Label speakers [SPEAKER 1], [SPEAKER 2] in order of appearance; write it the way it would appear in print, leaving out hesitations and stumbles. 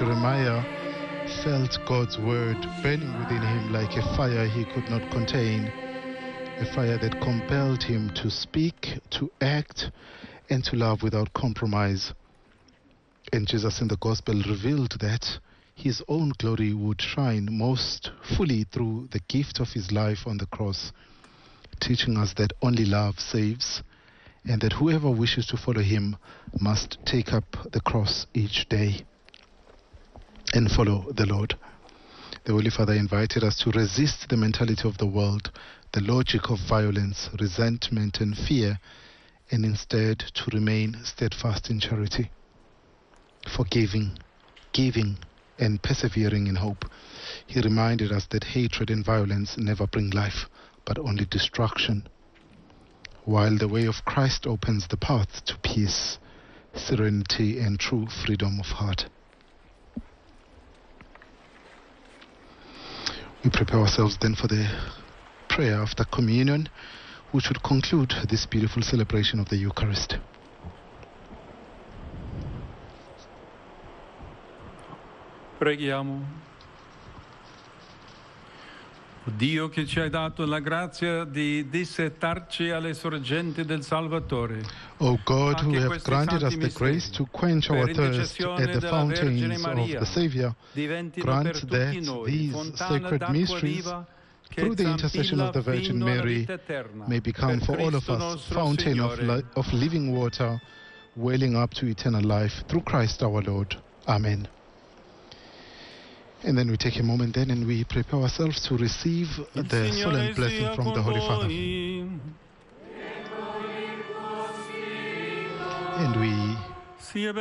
[SPEAKER 1] Jeremiah felt God's word burning within him like a fire he could not contain, a fire that compelled him to speak, to act, and to love without compromise. And Jesus in the gospel revealed that his own glory would shine most fully through the gift of his life on the cross, teaching us that only love saves, and that whoever wishes to follow him must take up the cross each day and follow the Lord. The Holy Father invited us to resist the mentality of the world, the logic of violence, resentment, and fear, and instead to remain steadfast in charity, forgiving, giving, and persevering in hope. He reminded us that hatred and violence never bring life, but only destruction, while the way of Christ opens the path to peace, serenity, and true freedom of heart. We prepare ourselves then for the prayer after communion, which would conclude this beautiful celebration of the Eucharist.
[SPEAKER 2] Preghiamo. Dio che ci hai dato la grazia di dissetarci alle sorgenti del Salvatore.
[SPEAKER 1] O God, who have granted us the grace to quench our thirst at the fountains of the Savior, grant that these sacred mysteries, through the intercession of the Virgin Mary, may become for all of us fountain of living water, welling up to eternal life, through Christ our Lord. Amen. And then we take a moment then and we prepare ourselves to receive the solemn blessing from the Holy Father. And we